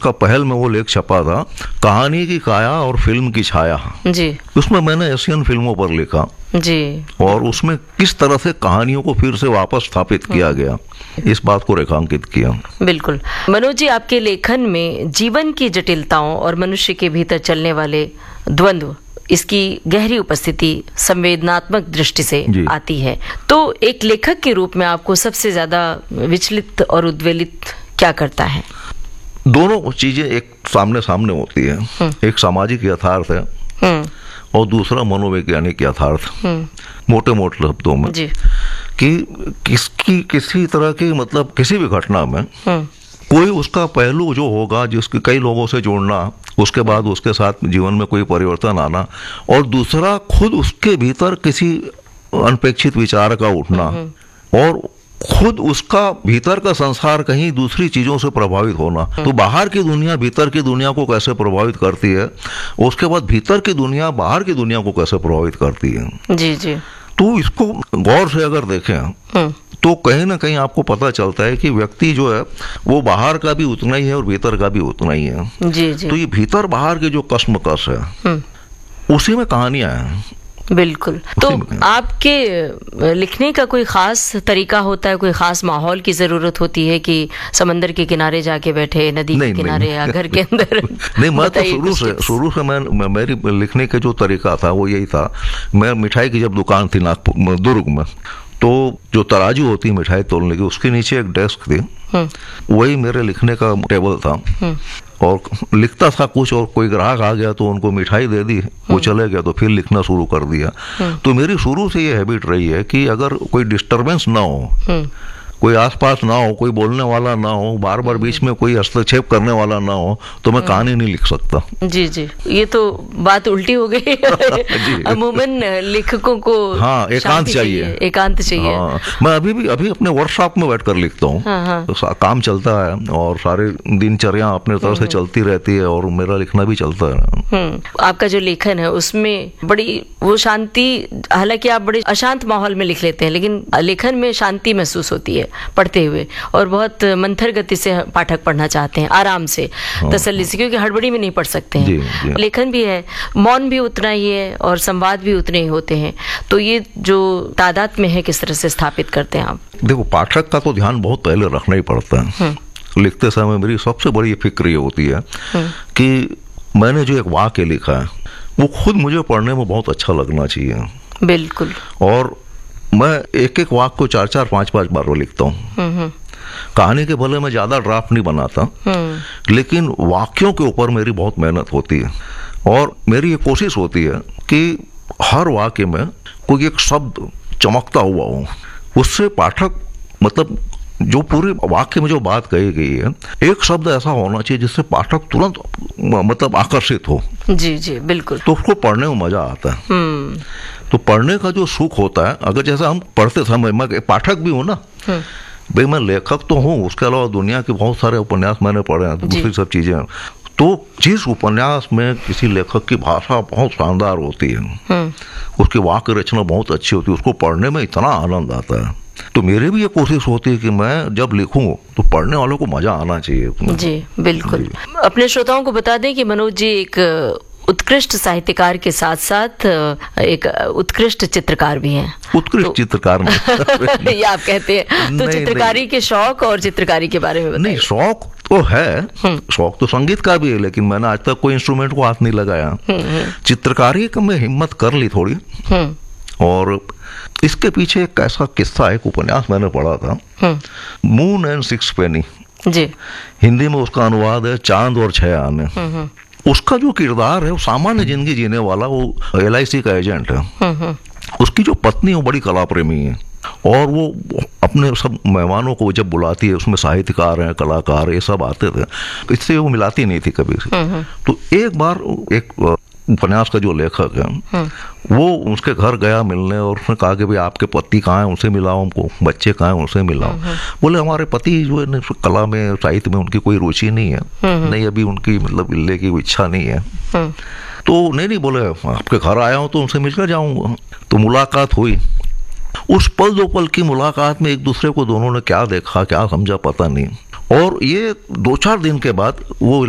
उसका पहल में वो लेख छपा था, कहानी की काया और फिल्म की छाया जी। उसमें मैंने एशियन फिल्मों पर लिखा जी। और उसमें किस तरह से कहानियों को फिर से वापस स्थापित किया गया, इस बात को रेखांकित किया। बिल्कुल। मनोज जी, आपके लेखन में जीवन की जटिलताओं और मनुष्य के भीतर चलने वाले द्वंद्व, इसकी गहरी उपस्थिति संवेदनात्मक दृष्टि से आती है। तो एक लेखक के रूप में आपको सबसे ज्यादा विचलित और उद्वेलित क्या करता है? दोनों चीजें एक सामने सामने होती है। एक सामाजिक यथार्थ है और दूसरा मनोवैज्ञानिक यथार्थ, मोटे मोटे शब्दों में कि किसी तरह की मतलब किसी भी घटना में कोई उसका पहलू जो होगा जिसके कई लोगों से जुड़ना, उसके बाद उसके साथ जीवन में कोई परिवर्तन आना, और दूसरा खुद उसके भीतर किसी अनपेक्षित विचार का उठना और खुद उसका भीतर का संसार कहीं दूसरी चीजों से प्रभावित होना। तो बाहर की दुनिया भीतर की दुनिया को कैसे प्रभावित करती है, उसके बाद भीतर की दुनिया बाहर की दुनिया को कैसे प्रभावित करती है। जी जी। तो इसको गौर से अगर देखें तो कहीं ना कहीं आपको पता चलता है कि व्यक्ति जो है वो बाहर का भी उतना ही है और भीतर का भी उतना ही है। जी जी। तो ये भीतर बाहर के जो कश्मकश है उसी में कहानियां हैं। बिल्कुल। तो आपके लिखने का कोई खास तरीका होता है, कोई खास माहौल की जरूरत होती है कि समंदर के किनारे जाके बैठे, नदी के किनारे या घर के अंदर? नहीं, मैं तो शुरू से मेरी लिखने का जो तरीका था वो यही था। मैं मिठाई की जब दुकान थी नागपुर दुर्ग में, तो जो तराजू होती है मिठाई तोलने की, उसके नीचे एक डेस्क थी, वही मेरे लिखने का टेबल था और लिखता था कुछ, और कोई ग्राहक आ गया तो उनको मिठाई दे दी, वो चले गया तो फिर लिखना शुरू कर दिया। तो मेरी शुरू से ये हैबिट रही है कि अगर कोई डिस्टरबेंस ना हो, कोई आसपास ना हो, कोई बोलने वाला ना हो, बार बार बीच में कोई हस्तक्षेप करने वाला ना हो, तो मैं कहानी नहीं लिख सकता। जी जी। ये तो बात उल्टी हो गई। अमूमन लेखकों को एकांत चाहिए, एकांत चाहिए। मैं अभी अपने वर्कशॉप में बैठकर लिखता हूँ। तो काम चलता है और सारे दिनचर्या अपने तरह से चलती रहती है और मेरा लिखना भी चलता है। आपका जो लेखन है उसमें बड़ी वो शांति, हालांकि आप बड़े अशांत माहौल में लिख लेते हैं, लेकिन लेखन में शांति महसूस होती है पढ़ते हुए, और बहुत मंथर गति से पाठक पढ़ना चाहते हैं, आराम से, तसल्ली से, क्योंकि हड़बड़ी में नहीं पढ़ सकते हैं। जी। लेखन भी है, मौन भी उतना ही है और संवाद भी उतने ही होते हैं। तो ये जो तादाद में है, किस तरह से स्थापित करते हैं आप? देखो, पाठक का तो ध्यान बहुत पहले रखना ही पड़ता है। लिखते समय मेरी सबसे बड़ी फिक्र ये होती है कि मैंने जो एक वाक्य लिखा है वो खुद मुझे पढ़ने में बहुत अच्छा लगना चाहिए। बिल्कुल। और मैं एक एक वाक्य को 4-4, 5-5 बार लिखता हूँ। कहानी के भले में ज्यादा ड्राफ्ट नहीं बनाता, लेकिन वाक्यों के ऊपर मेरी बहुत मेहनत होती है और मेरी ये कोशिश होती है कि हर वाक्य में कोई एक शब्द चमकता हुआ हो, उससे पाठक मतलब जो पूरे वाक्य में जो बात कही गई है, एक शब्द ऐसा होना चाहिए जिससे पाठक तुरंत मतलब आकर्षित हो। जी जी, बिल्कुल। तो उसको पढ़ने में मजा आता है। तो पढ़ने का जो सुख होता है, अगर जैसा हम पढ़ते समय, मैं पाठक भी हूँ ना भाई, मैं लेखक तो हूँ, उसके अलावा दुनिया के बहुत सारे उपन्यास मैंने पढ़े हैं, दूसरी सब चीजें। तो जिस उपन्यास में किसी लेखक की भाषा बहुत शानदार होती है, उसकी वाक्य रचना बहुत अच्छी होती है, उसको पढ़ने में इतना आनंद आता है। तो मेरी भी ये कोशिश होती है कि मैं जब लिखूं तो पढ़ने वालों को मजा आना चाहिए। जी बिल्कुल। अपने श्रोताओं को बता दें कि मनोज जी एक उत्कृष्ट साहित्यकार के साथ साथ एक उत्कृष्ट चित्रकार भी हैं। उत्कृष्ट चित्रकार ये आप कहते हैं, तो चित्रकारी के शौक और चित्रकारी के बारे में बताइए। नहीं, शौक तो है, शौक तो संगीत का भी है, लेकिन मैंने आज तक कोई इंस्ट्रूमेंट को हाथ नहीं लगाया। चित्रकारी का मैं हिम्मत कर ली थोड़ी, और इसके पीछे एक ऐसा किस्सा, एक उपन्यास मैंने पढ़ा था, मून एंड सिक्स पेनी। जी। हिंदी में उसका अनुवाद है चांद और 6 आने। उसका जो किरदार है वो सामान्य जिंदगी जीने वाला, वो LIC का एजेंट है। उसकी जो पत्नी है वो बड़ी कला प्रेमी है, और वो अपने सब मेहमानों को जब बुलाती है, उसमें साहित्यकार हैं, कलाकार, ये सब आते थे, इससे वो मिलाती नहीं थी कभी। तो एक बार एक उपन्यास का जो लेखक है वो उसके घर गया मिलने, और उसने कहा कि भाई आपके पति कहाँ हैं, उनसे मिलाओ, हमको बच्चे कहाँ हैं, उनसे मिलाओ। बोले हमारे पति जो है कला में, साहित्य में उनकी कोई रुचि नहीं है, नहीं अभी उनकी मतलब मिलने की इच्छा नहीं है। तो नहीं बोले आपके घर आया हूँ तो उनसे मिलकर जाऊंगा। तो मुलाकात हुई। उस पल 2 पल की मुलाकात में एक दूसरे को दोनों ने क्या देखा, क्या समझा, पता नहीं। और ये 2-4 दिन के बाद वो